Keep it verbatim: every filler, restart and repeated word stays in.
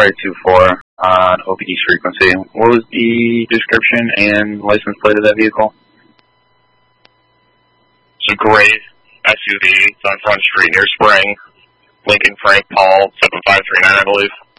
four eight two four on O P East frequency. What was the description and license plate of that vehicle? It's a gray S U V. It's on Front Street near Spring. Lincoln Frank Paul, seven five three nine, I believe.